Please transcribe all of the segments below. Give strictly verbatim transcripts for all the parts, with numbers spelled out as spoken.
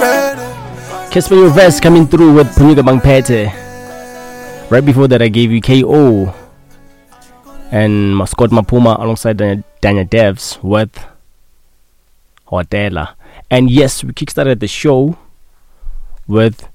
Casper Your Vest coming through with Punyuga Bang Pete. Right before that, I gave you K O and Scott Mapuma alongside Daniel Devs with Hotela. And yes, we kickstarted the show with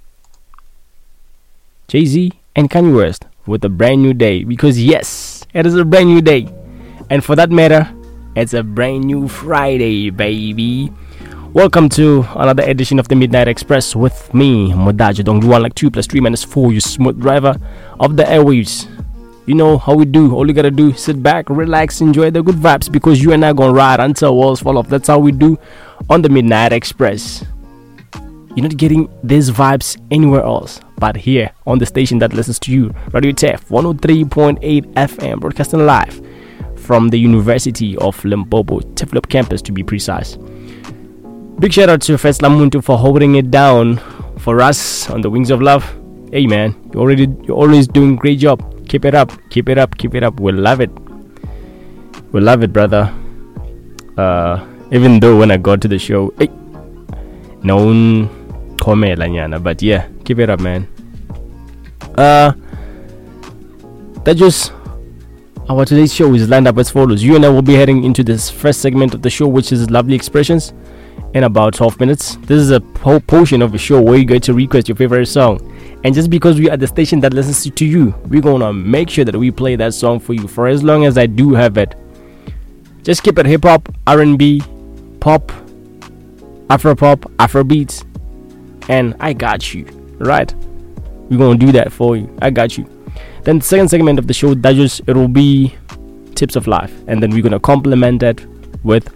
Jay-Z and Kanye West with a brand new day, because yes, it is a brand new day, and for that matter, it's a brand new Friday, baby. Welcome to another edition of the Midnight Express with me, Modajo. Don't do one like two plus three minus four, you smooth driver of the airwaves. You know how we do. All you gotta do is sit back, relax, enjoy the good vibes, because you and I gonna ride until walls fall off. That's how we do on the Midnight Express. You're not getting these vibes anywhere else but here on the station that listens to you, Radio T F one oh three point eight F M, broadcasting live from the University of Limpopo, Tiflop campus to be precise. Big shout out to Fes Lamuntu for holding it down for us on the Wings of Love. Hey man, you already you're always doing a great job. Keep it up, keep it up, keep it up. We love it. We love it, brother. Uh, even though when I got to the show, hey, no one comment lanyana, but yeah, keep it up, man. Uh, that just our today's show is lined up as follows. You and I will be heading into this first segment of the show, which is Lovely Expressions, in about twelve minutes. This is a whole portion of the show where you get to request your favorite song, and just because we are the station that listens to you, we're gonna make sure that we play that song for you for as long as I do have it. Just keep it hip hop, R and B, pop, Afro pop, Afro beats, and I got you, right? We're gonna do that for you. I got you. Then the second segment of the show, that just it will be tips of life, and then we're gonna complement that with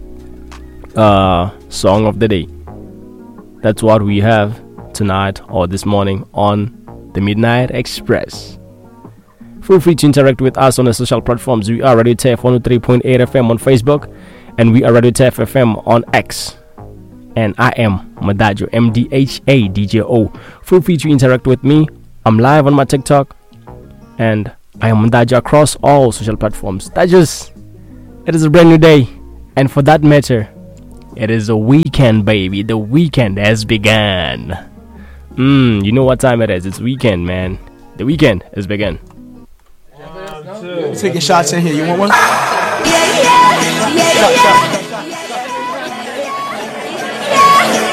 uh song of the day. That's what we have tonight or this morning on the Midnight Express. Feel free to interact with us on the social platforms. We are Radio T F one oh three point eight F M on Facebook, and we are Radio T F F M on X. And I am Modajo, M D H A D J O. Feel free to interact with me. I'm live on my TikTok, and I am Modajo across all social platforms. That just, it is a brand new day, and for that matter, it is a weekend, baby. The weekend has begun. Mmm, you know what time it is? It's weekend, man. The weekend has begun. One, two. Taking shots in here. You want one? Yeah, yeah, yeah, yeah.